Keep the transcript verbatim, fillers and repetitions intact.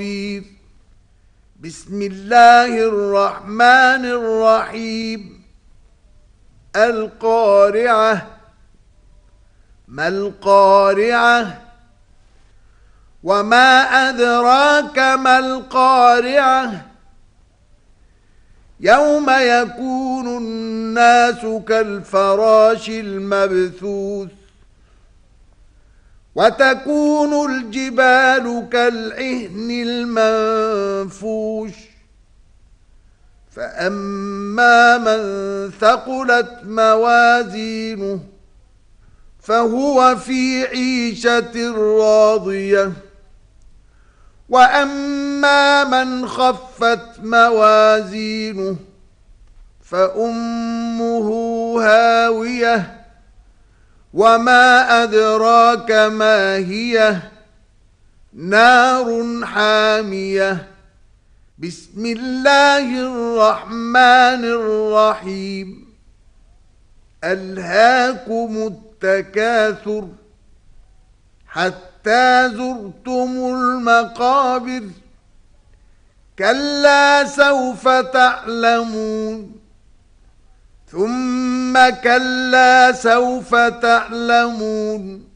بسم الله الرحمن الرحيم. القارعة. ما القارعة؟ وما أدراك ما القارعة؟ يوم يكون الناس كالفراش المبثوث وتكون الجبال كالعهن المنفوش فأما من ثقلت موازينه فهو في عيشة راضية وأما من خفت موازينه فأمه هاوية وما أدراك ما هي نار حامية. بسم الله الرحمن الرحيم. ألهاكم التكاثر حتى زرتم المقابر كلا سوف تعلمون ثم كلا سوف تعلمون